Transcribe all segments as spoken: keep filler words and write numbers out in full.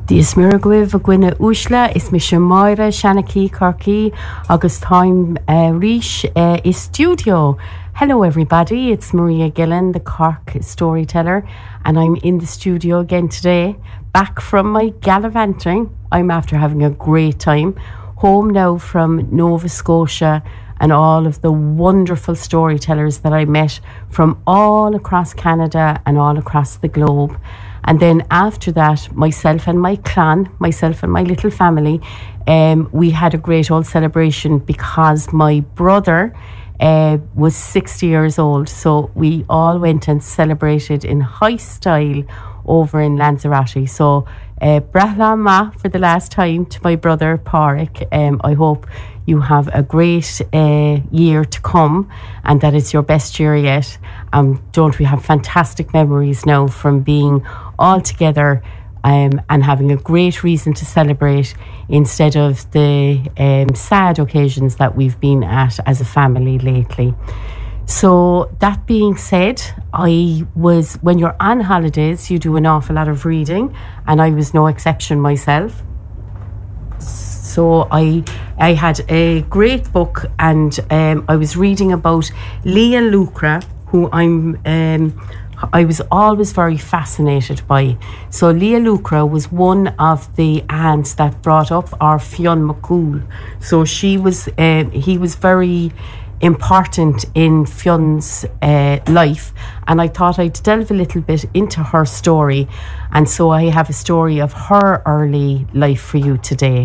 Díos Miragwib a Gwynna Ushla is Misha Moira Shanaki Corky August time uh, Rish uh, is studio. Hello everybody, it's Maria Gillen, the Cork storyteller, and I'm in the studio again today, back from my gallivanting. I'm after having a great time, home now from Nova Scotia, and all of the wonderful storytellers that I met from all across Canada and all across the globe. And then after that, myself and my clan, myself and my little family, um, we had a great old celebration because my brother uh, was sixty years old. So we all went and celebrated in high style over in Lanzarote. So uh, Brahla Ma for the last time to my brother Pádraig. Um, I hope you have a great uh, year to come and that it's your best year yet. Um, don't we have fantastic memories now from being all together um, and having a great reason to celebrate instead of the um, sad occasions that we've been at as a family lately. So that being said, I was, when you're on holidays, you do an awful lot of reading, and I was no exception myself. So I I had a great book, and um, I was reading about Leah Lucra, who I'm um, I was always very fascinated by. So Leah Lucra was one of the aunts that brought up our Fionn McCool. So she was uh, he was very important in Fionn's uh, life, and I thought I'd delve a little bit into her story, and so I have a story of her early life for you today.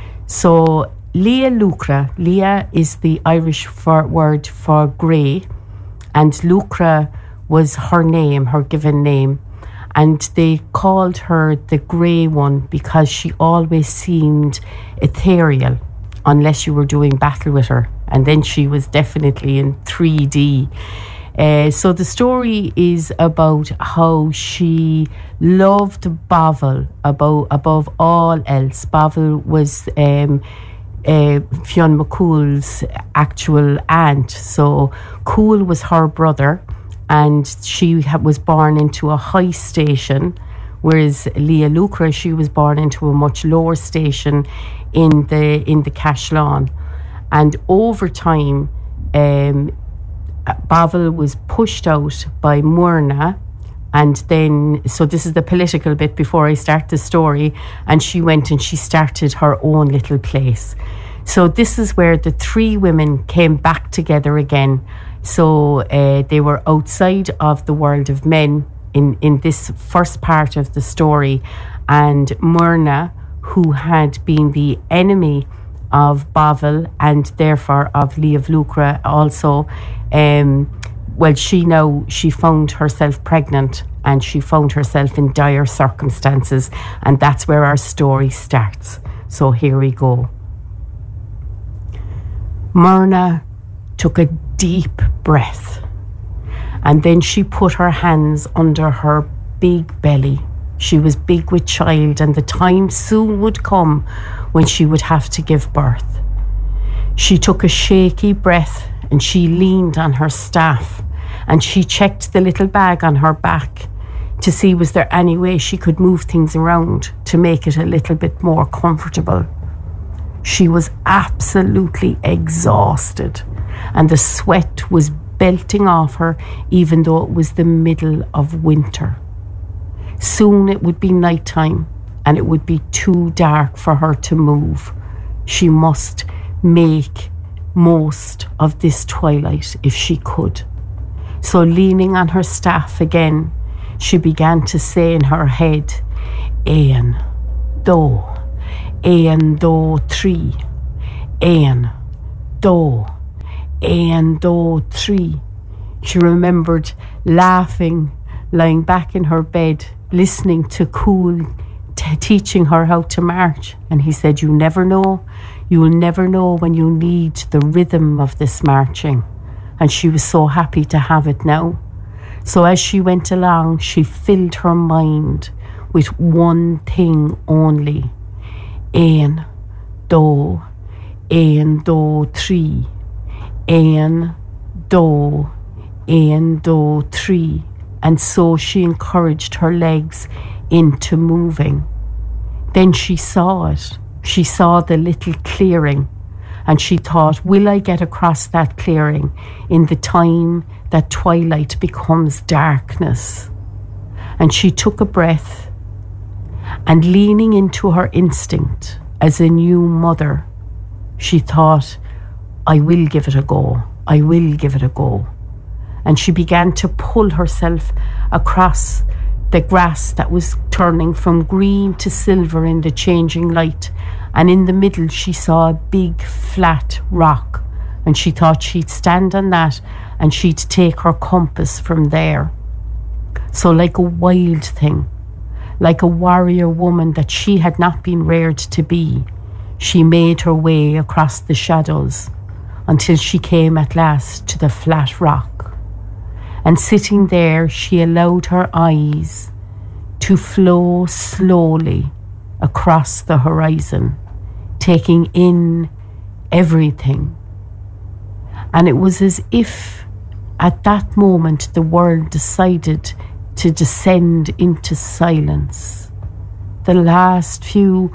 So Leah Lucra, Leah is the Irish for, word for grey, and Lucra was her name, her given name, and they called her the grey one because she always seemed ethereal unless you were doing battle with her, and then she was definitely in three D. Uh, so the story is about how she loved Bovill above, above all else. Bovill was um, uh, Fionn McCool's actual aunt. So Cool was her brother, and she ha- was born into a high station, whereas Leah Lucra, she was born into a much lower station in the in the Cashlawn. And over time, um, Bovill was pushed out by Myrna, and then, so this is the political bit before I start the story, and she went and she started her own little place. So this is where the three women came back together again. So uh, they were outside of the world of men in, in this first part of the story, and Myrna, who had been the enemy of Bovill and therefore of Leah Lucra also, um, well, she now, she found herself pregnant, and she found herself in dire circumstances, and that's where our story starts. So here we go. Myrna took a deep breath, and then she put her hands under her big belly. She was big with child, and the time soon would come when she would have to give birth. She took a shaky breath, and she leaned on her staff, and she checked the little bag on her back to see was there any way she could move things around to make it a little bit more comfortable. She was absolutely exhausted, and the sweat was belting off her even though it was the middle of winter. Soon it would be night time, and it would be too dark for her to move. She must make most of this twilight if she could. So leaning on her staff again, she began to say in her head, Aon, do, Aon, do, three, Aon, do, Aon, do, three. She remembered laughing, lying back in her bed, listening to Cool t- teaching her how to march. And he said, you never know, you will never know when you need the rhythm of this marching. And she was so happy to have it now. So as she went along, she filled her mind with one thing only. Aon, do, Aon, do, three. Aon, do, Aon, do, three. And so she encouraged her legs into moving. Then she saw it. She saw the little clearing, and she thought, will I get across that clearing in the time that twilight becomes darkness? And she took a breath, and leaning into her instinct as a new mother, she thought, I will give it a go. I will give it a go. And she began to pull herself across the grass that was turning from green to silver in the changing light. And in the middle she saw a big flat rock, and she thought she'd stand on that and she'd take her compass from there. So like a wild thing, like a warrior woman that she had not been reared to be, she made her way across the shadows until she came at last to the flat rock. And sitting there, she allowed her eyes to flow slowly across the horizon, taking in everything. And it was as if at that moment the world decided to descend into silence. The last few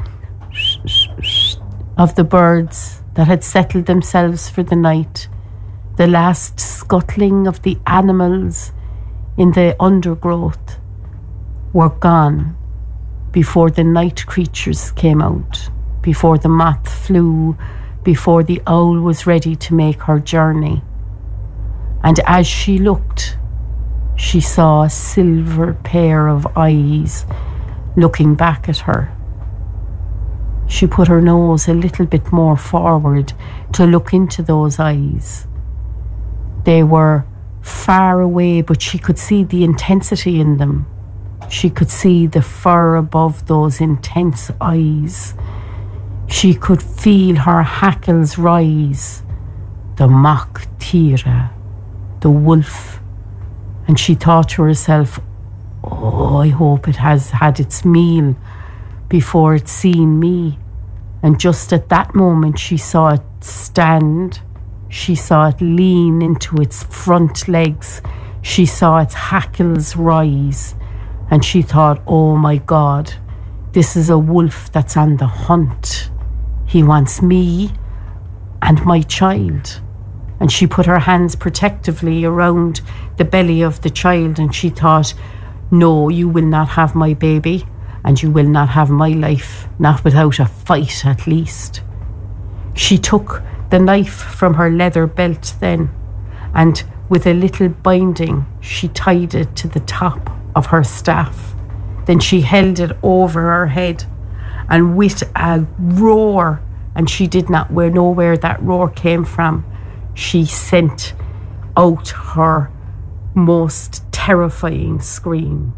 of the birds that had settled themselves for the night, the last scuttling of the animals in the undergrowth were gone before the night creatures came out, before the moth flew, before the owl was ready to make her journey. And as she looked, she saw a silver pair of eyes looking back at her. She put her nose a little bit more forward to look into those eyes. They were far away, but she could see the intensity in them. She could see the fur above those intense eyes. She could feel her hackles rise. The Mac Tíre, the wolf. And she thought to herself, oh, I hope it has had its meal before it's seen me. And just at that moment she saw it stand. She saw it lean into its front legs. She saw its hackles rise. And she thought, oh my God, this is a wolf that's on the hunt. He wants me and my child. And she put her hands protectively around the belly of the child, and she thought, no, you will not have my baby, and you will not have my life, not without a fight at least. She took the knife from her leather belt then, and with a little binding, she tied it to the top of her staff. Then she held it over her head, and with a roar, and she did not know where that roar came from, she sent out her most terrifying scream.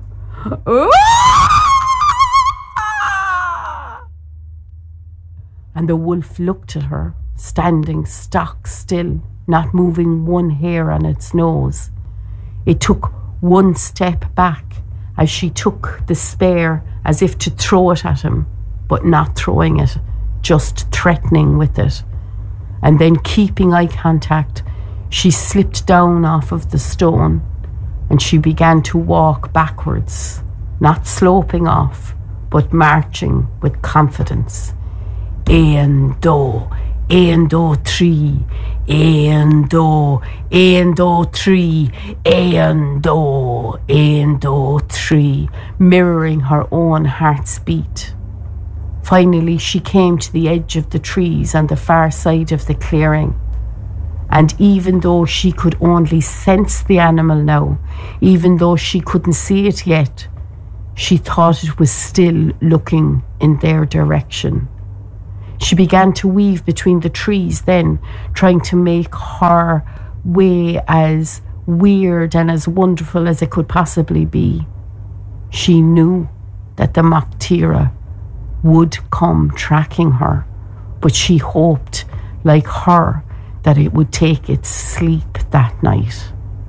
And the wolf looked at her, standing stock still, not moving one hair on its nose. It took one step back as she took the spear as if to throw it at him, but not throwing it, just threatening with it. And then, keeping eye contact, she slipped down off of the stone and she began to walk backwards, not sloping off, but marching with confidence. Éan dó, éan dó trí, éan dó, éan dó trí, éan dó, éan dó trí, mirroring her own heart's beat. Finally, she came to the edge of the trees on the far side of the clearing. And even though she could only sense the animal now, even though she couldn't see it yet, she thought it was still looking in their direction. She began to weave between the trees then, trying to make her way as weird and as wonderful as it could possibly be. She knew that the Mac Tíre would come tracking her, but she hoped, like her, that it would take its sleep that night.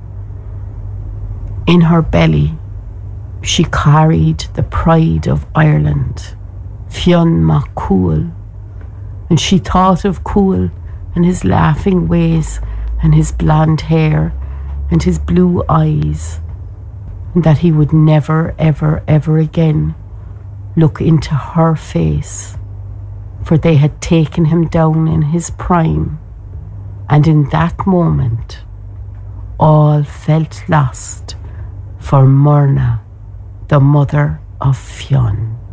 In her belly, she carried the pride of Ireland, Fionn Mac Cúil, and she thought of Cúil and his laughing ways and his blonde hair and his blue eyes, and that he would never, ever, ever again look into her face, for they had taken him down in his prime, and in that moment all felt lost for Myrna, the mother of Fionn.